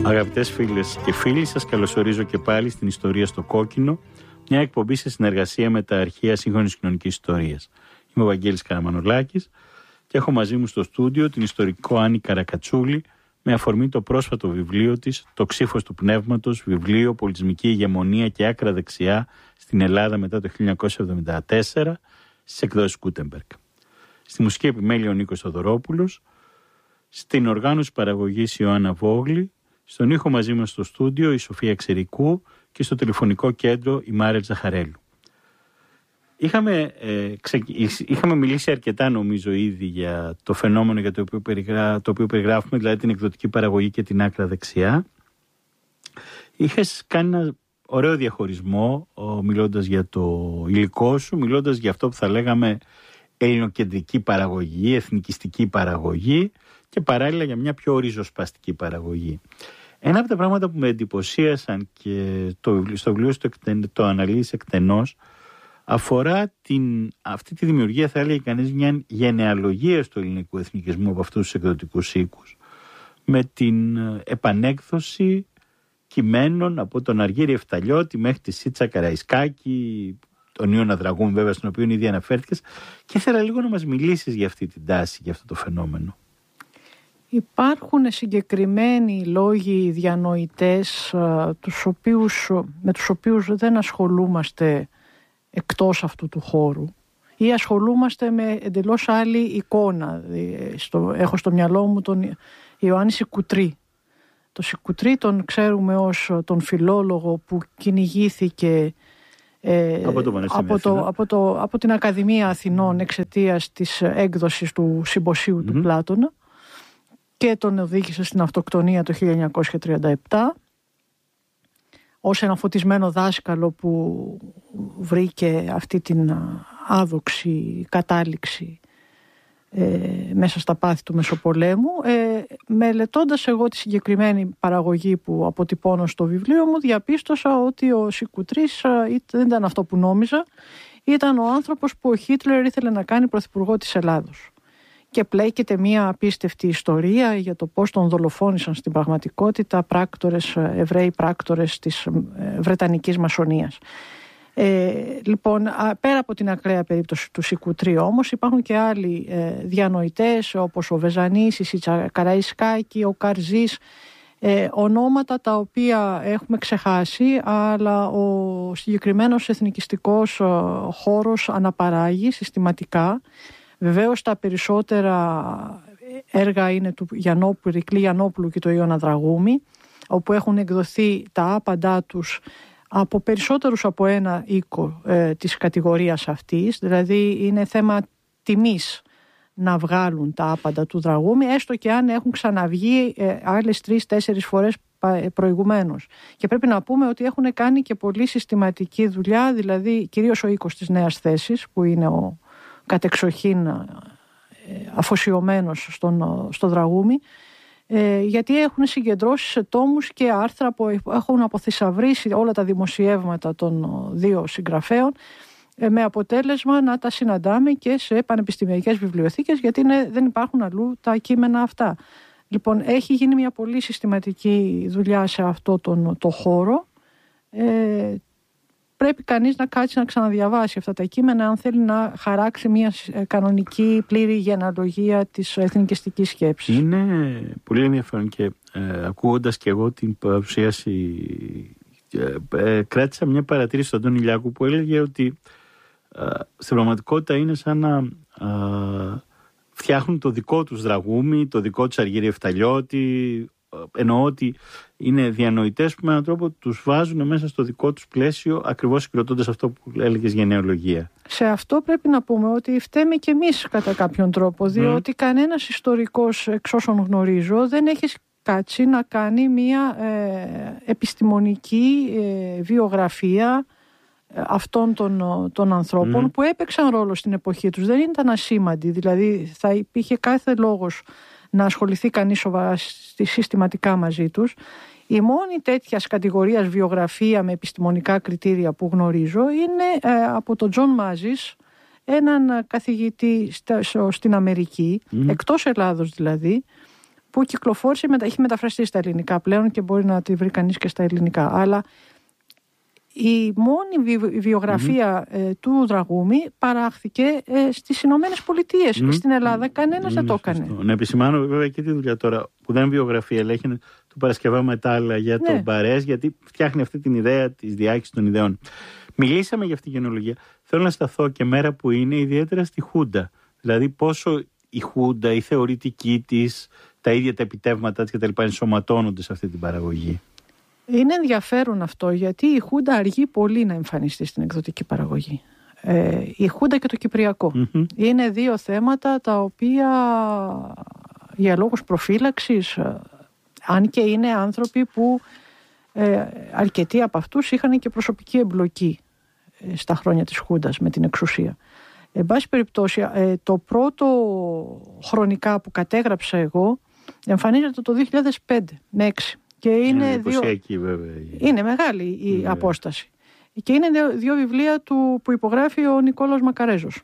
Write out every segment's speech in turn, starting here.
Αγαπητές φίλες και φίλοι, σας καλωσορίζω και πάλι στην Ιστορία στο Κόκκινο, μια εκπομπή σε συνεργασία με τα Αρχεία Σύγχρονης Κοινωνικής Ιστορίας. Είμαι ο Βαγγέλης Καραμανολάκης και έχω μαζί μου στο στούντιο την ιστορικό Άννη Καρακατσούλη με αφορμή το πρόσφατο βιβλίο της «Το Ξύφος του Πνεύματος», βιβλίο «Πολιτισμική ηγεμονία και άκρα δεξιά στην Ελλάδα μετά το 1974» στις εκδόσεις Gutenberg. Στη μουσική επιμέλεια ο Νίκος Θοδωρόπουλος, στην οργάνωση παραγωγής Ιωάννα Βόγλη, στον ήχο μαζί μας στο στούντιο η Σοφία Ξερικού και στο τηλεφωνικό κέντρο η Μάρελ Ζαχαρέλου. Είχαμε μιλήσει αρκετά νομίζω ήδη για το φαινόμενο για το οποίο περιγράφουμε, δηλαδή την εκδοτική παραγωγή και την άκρα δεξιά. Είχες κάνει ένα ωραίο διαχωρισμό μιλώντας για το υλικό σου, μιλώντας για αυτό που θα λέγαμε ελληνοκεντρική παραγωγή, εθνικιστική παραγωγή και παράλληλα για μια πιο ριζοσπαστική παραγωγή. Ένα από τα πράγματα που με εντυπωσίασαν και στο βιβλίο το αναλύεις εκτενώς αφορά αυτή τη δημιουργία, θα έλεγε κανείς, μια γενεαλογία του ελληνικού εθνικισμού από αυτούς τους εκδοτικούς οίκους, με την επανέκδοση κειμένων από τον Αργύρη Εφταλιώτη μέχρι τη Σίτσα Καραϊσκάκη, τον Ιώνα Δραγούμη βέβαια, στον οποίο ήδη αναφέρθηκες, και ήθελα λίγο να μας μιλήσεις για αυτή την τάση, για αυτό το φαινόμενο. Υπάρχουν συγκεκριμένοι λόγοι διανοητές με τους οποίους δεν ασχολούμαστε εκτός αυτού του χώρου ή ασχολούμαστε με εντελώς άλλη εικόνα. Έχω στο μυαλό μου τον Ιωάννη Σικουτρή. Το Σικουτρή τον ξέρουμε ως τον φιλόλογο που κυνηγήθηκε από την Ακαδημία Αθηνών εξαιτίας της έκδοσης του συμποσίου του Πλάτωνα και τον οδήγησε στην αυτοκτονία το 1937 ως ένα φωτισμένο δάσκαλο που βρήκε αυτή την άδοξη κατάληξη μέσα στα πάθη του Μεσοπολέμου. Μελετώντας εγώ τη συγκεκριμένη παραγωγή που αποτυπώνω στο βιβλίο μου, διαπίστωσα ότι ο Σικουτρής δεν ήταν αυτό που νόμιζα. Ήταν ο άνθρωπος που ο Χίτλερ ήθελε να κάνει πρωθυπουργό της Ελλάδος. Και πλέκεται μια απίστευτη ιστορία για το πώς τον δολοφόνησαν στην πραγματικότητα Εβραίοι πράκτορες της Βρετανικής Μασονίας. Λοιπόν, πέρα από την ακραία περίπτωση του Σικουτρή όμως, υπάρχουν και άλλοι διανοητές όπως ο Βεζανής, η Σίτσα Καραϊσκάκη, ο Καρζής, ονόματα τα οποία έχουμε ξεχάσει, αλλά ο συγκεκριμένος εθνικιστικός χώρος αναπαράγει συστηματικά. Βεβαίως τα περισσότερα έργα είναι του Ηρικλή Γιαννόπουλου και του Ιώνα Δραγούμη, όπου έχουν εκδοθεί τα άπαντά τους από περισσότερους από ένα οίκο της κατηγορίας αυτής. Δηλαδή είναι θέμα τιμής να βγάλουν τα άπαντα του Δραγούμη, έστω και αν έχουν ξαναβγεί άλλες 3-4 φορές προηγουμένως. Και πρέπει να πούμε ότι έχουν κάνει και πολύ συστηματική δουλειά, δηλαδή κυρίως ο οίκος της Νέας Θέσης, που είναι ο κατεξοχήν αφοσιωμένος στο Δραγούμη, γιατί έχουν συγκεντρώσει σε τόμους και άρθρα που έχουν αποθυσαυρίσει όλα τα δημοσιεύματα των δύο συγγραφέων, με αποτέλεσμα να τα συναντάμε και σε πανεπιστημιακές βιβλιοθήκες, γιατί δεν υπάρχουν αλλού τα κείμενα αυτά. Λοιπόν, έχει γίνει μια πολύ συστηματική δουλειά σε αυτό το χώρο. Πρέπει κανείς να κάτσει να ξαναδιαβάσει αυτά τα κείμενα αν θέλει να χαράξει μια κανονική πλήρη γενεαλογία της εθνικιστικής σκέψης. Είναι πολύ ενδιαφέρον και ακούγοντας και εγώ την παρουσίαση κράτησα μια παρατήρηση στον Αντώνη Λιάκου που έλεγε ότι στην πραγματικότητα είναι σαν να φτιάχνουν το δικό τους Δραγούμη, το δικό τους Αργύρη Εφταλιώτη. Εννοώ ότι είναι διανοητές που με έναν τρόπο τους βάζουν μέσα στο δικό τους πλαίσιο, ακριβώς συγκροτώντας αυτό που έλεγες γενεολογία. Σε αυτό πρέπει να πούμε ότι φταίμε κι εμείς κατά κάποιον τρόπο, διότι κανένας ιστορικός, εξ όσων γνωρίζω, δεν έχει κάτσει να κάνει μια επιστημονική βιογραφία αυτών των ανθρώπων που έπαιξαν ρόλο στην εποχή τους. Δεν ήταν ασήμαντοι, δηλαδή θα υπήρχε κάθε λόγος να ασχοληθεί κανείς σοβαρά συστηματικά μαζί τους. Η μόνη τέτοιας κατηγορίας βιογραφία με επιστημονικά κριτήρια που γνωρίζω είναι από τον Τζον Μάζης, έναν καθηγητή στην Αμερική, εκτός Ελλάδος δηλαδή, που κυκλοφόρησε, έχει μεταφραστεί στα ελληνικά πλέον και μπορεί να τη βρει κανείς και στα ελληνικά. Αλλά η μόνη βιογραφία του Δραγούμη παράχθηκε στις Ηνωμένες Πολιτείες. Στην Ελλάδα κανένας δεν το έκανε. Να επισημάνω βέβαια και τη δουλειά τώρα που δεν είναι βιογραφία, αλλά έχει του Παρασκευά Μετάλλα για τον Μπαρές, γιατί φτιάχνει αυτή την ιδέα της διάχυσης των ιδεών. Μιλήσαμε για αυτή τη γενολογία. Θέλω να σταθώ και μέρα που είναι ιδιαίτερα στη Χούντα. Δηλαδή πόσο η Χούντα, η θεωρητική της, τα ίδια τα επιτεύγματά της κτλ. Ενσωματώνονται σε αυτή την παραγωγή. Είναι ενδιαφέρον αυτό, γιατί η Χούντα αργεί πολύ να εμφανιστεί στην εκδοτική παραγωγή. Η Χούντα και το Κυπριακό. Είναι δύο θέματα τα οποία για λόγους προφύλαξης, αν και είναι άνθρωποι που αρκετοί από αυτούς είχαν και προσωπική εμπλοκή στα χρόνια της Χούντας με την εξουσία. Εν πάση περιπτώσει, το πρώτο χρονικά που κατέγραψα εγώ εμφανίζεται το 2005 με 6. Και είναι είναι μεγάλη η απόσταση. Και είναι δύο βιβλία που υπογράφει ο Νικόλαος Μακαρέζος.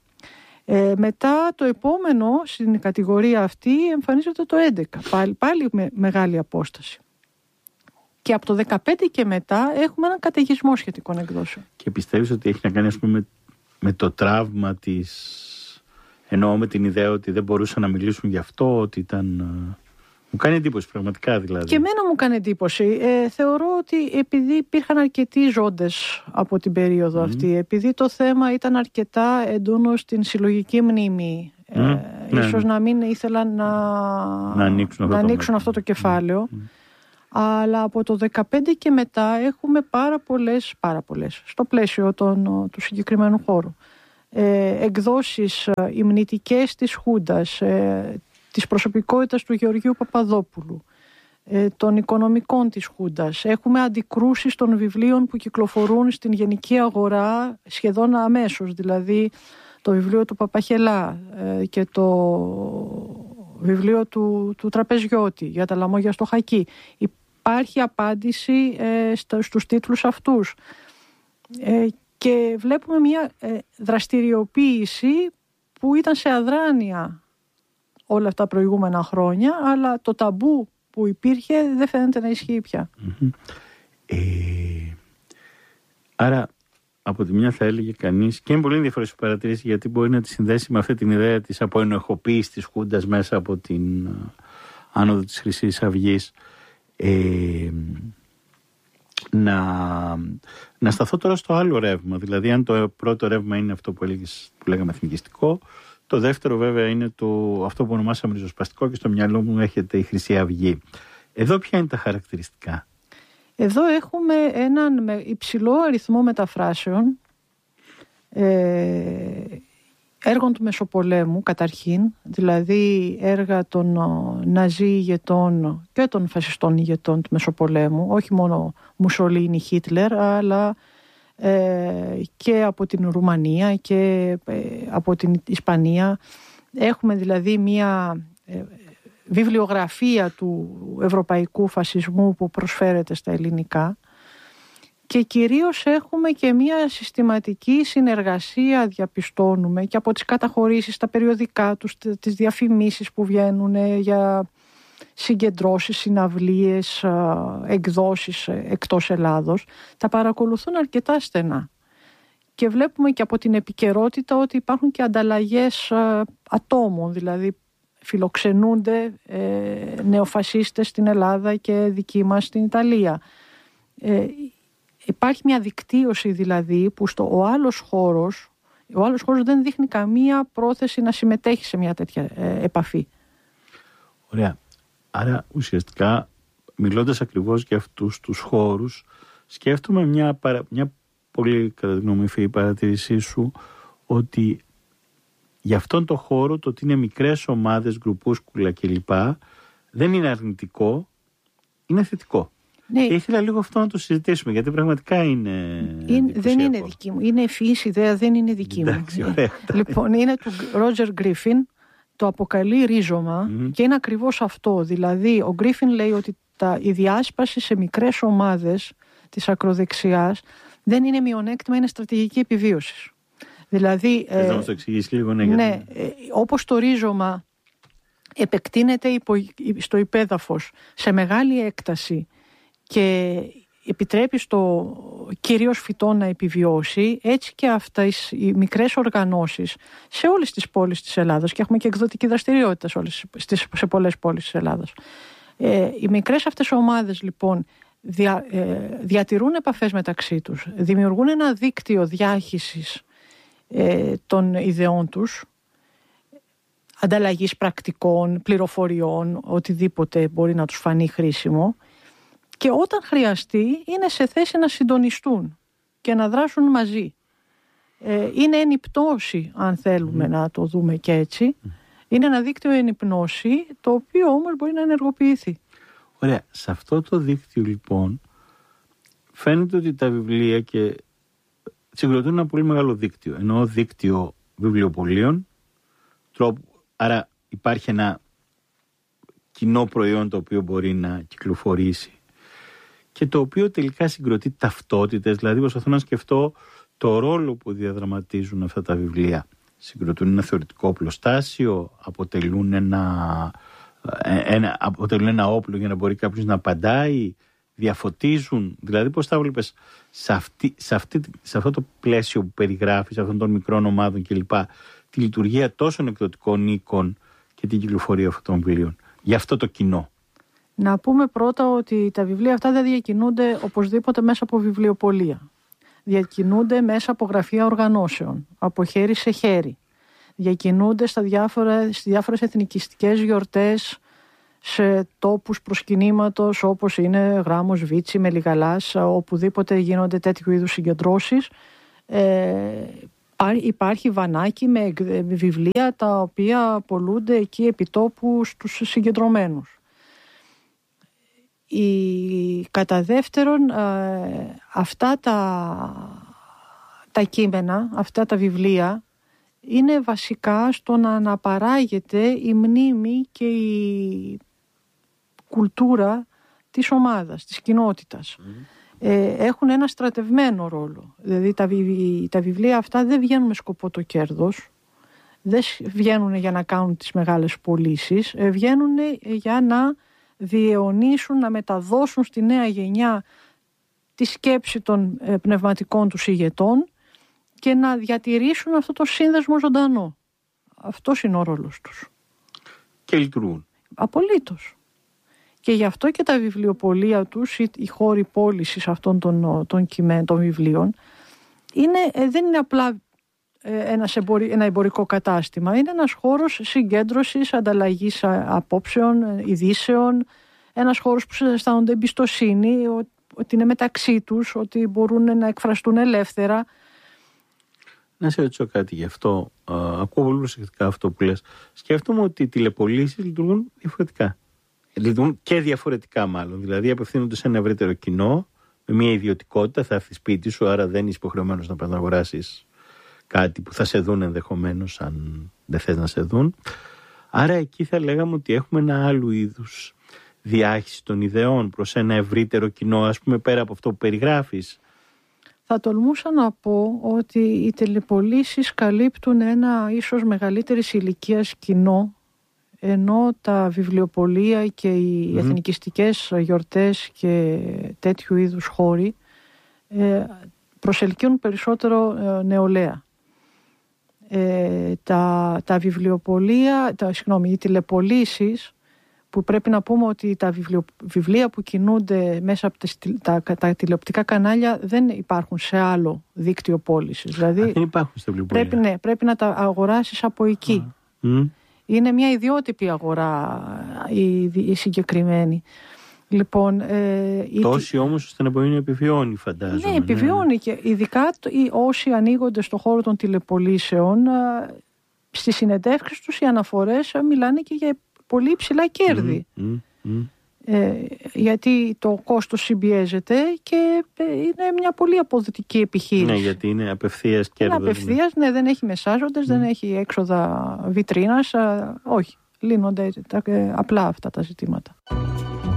Μετά το επόμενο στην κατηγορία αυτή εμφανίζεται το 11. Πάλι με μεγάλη απόσταση. Και από το 15 και μετά έχουμε έναν καταιγισμό σχετικών εκδόσεων. Και πιστεύεις ότι έχει να κάνει, ας πούμε, με το τραύμα της... Εννοώ με την ιδέα ότι δεν μπορούσαν να μιλήσουν γι' αυτό, ότι ήταν... Μου κάνει εντύπωση πραγματικά δηλαδή. Και εμένα μου κάνει εντύπωση. Θεωρώ ότι επειδή υπήρχαν αρκετοί ζώντες από την περίοδο αυτή, επειδή το θέμα ήταν αρκετά έντονο στην συλλογική μνήμη, ίσως να μην ήθελαν να ανοίξουν αυτό το κεφάλαιο. Αλλά από το 2015 και μετά έχουμε πάρα πολλές στο πλαίσιο του συγκεκριμένου χώρου. Εκδόσεις υμνητικές της Χούντας, της προσωπικότητας του Γεωργίου Παπαδόπουλου, των οικονομικών της Χούντας. Έχουμε αντικρούσεις των βιβλίων που κυκλοφορούν στην γενική αγορά σχεδόν αμέσως, δηλαδή το βιβλίο του Παπαχελά και το βιβλίο του Τραπεζιώτη για τα λαμόγια στο Χακί. Υπάρχει απάντηση στους τίτλους αυτούς. Και βλέπουμε μια δραστηριοποίηση που ήταν σε αδράνεια όλα αυτά τα προηγούμενα χρόνια, αλλά το ταμπού που υπήρχε δεν φαίνεται να ισχύει πια. Άρα, από τη μια θα έλεγε κανείς, και είναι πολύ ενδιαφέρουσα παρατηρήση, γιατί μπορεί να τη συνδέσει με αυτή την ιδέα της αποενοχοποίησης της Χούντας μέσα από την άνοδο της Χρυσής Αυγής. Να σταθώ τώρα στο άλλο ρεύμα. Δηλαδή, αν το πρώτο ρεύμα είναι αυτό που λέγαμε εθνικιστικό, το δεύτερο βέβαια είναι αυτό που ονομάσαμε ριζοσπαστικό, και στο μυαλό μου έχετε η Χρυσή Αυγή. Εδώ ποια είναι τα χαρακτηριστικά? Εδώ έχουμε έναν υψηλό αριθμό μεταφράσεων έργων του Μεσοπολέμου καταρχήν, δηλαδή έργα των Ναζί ηγετών και των φασιστών ηγετών του Μεσοπολέμου, όχι μόνο Μουσολίνι, Χίτλερ, αλλά και από την Ρουμανία και από την Ισπανία. Έχουμε δηλαδή μια βιβλιογραφία του ευρωπαϊκού φασισμού που προσφέρεται στα ελληνικά, και κυρίως έχουμε και μια συστηματική συνεργασία, διαπιστώνουμε, και από τις καταχωρήσεις, τα περιοδικά τους, τις διαφημίσεις που βγαίνουν για συγκεντρώσεις, συναυλίες, εκδόσεις εκτός Ελλάδος, τα παρακολουθούν αρκετά στενά. Και βλέπουμε και από την επικαιρότητα ότι υπάρχουν και ανταλλαγές ατόμων, δηλαδή φιλοξενούνται νεοφασίστες στην Ελλάδα και δικοί μας στην Ιταλία. Υπάρχει μια δικτύωση δηλαδή που ο άλλος χώρος δεν δείχνει καμία πρόθεση να συμμετέχει σε μια τέτοια επαφή. Ωραία. Άρα ουσιαστικά, μιλώντας ακριβώς για αυτούς τους χώρους, σκέφτομαι μια πολύ, κατά τη γνώμη μου, παρατήρησή σου, ότι για αυτόν τον χώρο το ότι είναι μικρές ομάδες, γκρουπούσκουλα κλπ. Δεν είναι αρνητικό, είναι θετικό. Ναι. Και ήθελα λίγο αυτό να το συζητήσουμε, γιατί πραγματικά δεν είναι δική μου. Είναι ευφυής ιδέα, δεν είναι δική μου. Εντάξει, ωραία. Λοιπόν, είναι του Ρότζερ Γκρίφιν, το αποκαλεί ρίζωμα, και είναι ακριβώς αυτό. Δηλαδή, ο Γκρίφιν λέει ότι η διάσπαση σε μικρές ομάδες της ακροδεξιάς δεν είναι μειονέκτημα, είναι στρατηγική επιβίωση. Δηλαδή, θες να μας το εξηγήσει λίγο? Ναι, όπως το ρίζωμα επεκτείνεται στο υπέδαφος σε μεγάλη έκταση και επιτρέπει στο κυρίως φυτό να επιβιώσει, έτσι και αυτές οι μικρές οργανώσεις σε όλες τις πόλεις της Ελλάδας, και έχουμε και εκδοτική δραστηριότητα σε πολλές πόλεις της Ελλάδας. Οι μικρές αυτές ομάδες λοιπόν διατηρούν επαφές μεταξύ τους, δημιουργούν ένα δίκτυο διάχυσης των ιδεών τους, ανταλλαγής πρακτικών, πληροφοριών, οτιδήποτε μπορεί να τους φανεί χρήσιμο, και όταν χρειαστεί είναι σε θέση να συντονιστούν και να δράσουν μαζί. Είναι ενυπνώση, αν θέλουμε να το δούμε και έτσι. Είναι ένα δίκτυο ενυπνώση, το οποίο όμως μπορεί να ενεργοποιηθεί. Ωραία. Σε αυτό το δίκτυο λοιπόν φαίνεται ότι τα βιβλία και συγκροτούν ένα πολύ μεγάλο δίκτυο. Εννοώ δίκτυο βιβλιοπωλείων, άρα υπάρχει ένα κοινό προϊόν το οποίο μπορεί να κυκλοφορήσει και το οποίο τελικά συγκροτεί ταυτότητες. Δηλαδή προσπαθώ να σκεφτώ το ρόλο που διαδραματίζουν αυτά τα βιβλία. Συγκροτούν ένα θεωρητικό οπλοστάσιο, αποτελούν ένα όπλο για να μπορεί κάποιος να απαντάει, διαφωτίζουν. Δηλαδή πώς τα βλέπεις σε αυτό το πλαίσιο που περιγράφεις αυτών των μικρών ομάδων κλπ, τη λειτουργία τόσων εκδοτικών οίκων και την κυκλοφορία αυτών των βιβλίων για αυτό το κοινό? Να πούμε πρώτα ότι τα βιβλία αυτά δεν διακινούνται οπωσδήποτε μέσα από βιβλιοπωλεία. Διακινούνται μέσα από γραφεία οργανώσεων, από χέρι σε χέρι. Διακινούνται στις διάφορες εθνικιστικές γιορτές, σε τόπους προσκυνήματος όπως είναι Γράμμος, Βίτσι, Μελιγαλάς, οπουδήποτε γίνονται τέτοιου είδους συγκεντρώσεις. Υπάρχει βανάκι με βιβλία τα οποία πωλούνται εκεί επί τόπου στους συγκεντρωμένους. Κατά δεύτερον, αυτά τα κείμενα, αυτά τα βιβλία είναι βασικά στο να αναπαράγεται η μνήμη και η κουλτούρα της ομάδας, της κοινότητας. Έχουν ένα στρατευμένο ρόλο. Δηλαδή τα βιβλία αυτά δεν βγαίνουν με σκοπό το κέρδος, δεν βγαίνουν για να κάνουν τις μεγάλες πωλήσεις, βγαίνουν για να διαιωνίσουν, να μεταδώσουν στη νέα γενιά τη σκέψη των πνευματικών τους ηγετών και να διατηρήσουν αυτό το σύνδεσμο ζωντανό. Αυτός είναι ο ρόλος τους. Και λειτουργούν. Απολύτως. Και γι' αυτό και τα βιβλιοπωλεία τους, οι χώροι πώλησης αυτών των βιβλίων, δεν είναι απλά ένα εμπορικό κατάστημα. Είναι ένας χώρος συγκέντρωσης, ανταλλαγής απόψεων, ειδήσεων, ένας χώρος που αισθάνονται εμπιστοσύνη, ότι είναι μεταξύ τους, ότι μπορούν να εκφραστούν ελεύθερα. Να σε ρωτήσω κάτι γι' αυτό. Ακούω πολύ προσεκτικά αυτό που λες. Σκέφτομαι ότι οι τηλεπωλήσεις λειτουργούν διαφορετικά. Λειτουργούν και διαφορετικά μάλλον. Δηλαδή απευθύνονται σε ένα ευρύτερο κοινό, με μια ιδιωτικότητα, θα έρθει σπίτι σου, άρα δεν είσαι υποχρεωμένος να πας να αγοράσεις κάτι που θα σε δουν ενδεχομένως, αν δεν θες να σε δουν. Άρα εκεί θα λέγαμε ότι έχουμε ένα άλλου είδους διάχυση των ιδεών προς ένα ευρύτερο κοινό, ας πούμε, πέρα από αυτό που περιγράφεις. Θα τολμούσα να πω ότι οι τηλεπωλήσεις καλύπτουν ένα ίσως μεγαλύτερης ηλικίας κοινό, ενώ τα βιβλιοπωλεία και οι εθνικιστικές γιορτές και τέτοιου είδους χώροι προσελκύουν περισσότερο νεολαία. Τα βιβλιοπωλεία, οι τηλεπωλήσεις, που πρέπει να πούμε ότι τα βιβλία που κινούνται μέσα από τα τηλεοπτικά κανάλια δεν υπάρχουν σε άλλο δίκτυο πώλησης. Δηλαδή δεν υπάρχουν στα βιβλιοπωλεία. Πρέπει να τα αγοράσεις από εκεί. Είναι μια ιδιότυπη αγορά η συγκεκριμένη. Λοιπόν, τόσοι όμως ώστε να μπορεί να επιβιώνει, φαντάζομαι. Ναι, επιβιώνει και ειδικά όσοι ανοίγονται στον χώρο των τηλεπωλήσεων, στις συνεντεύξεις τους οι αναφορές μιλάνε και για πολύ υψηλά κέρδη. Γιατί το κόστος συμπιέζεται και είναι μια πολύ αποδοτική επιχείρηση. Ναι, γιατί είναι απευθείας κέρδος. Είναι απευθείας, ναι, δεν έχει μεσάζοντες, δεν έχει έξοδα βιτρίνας. Όχι, λύνονται απλά αυτά τα ζητήματα.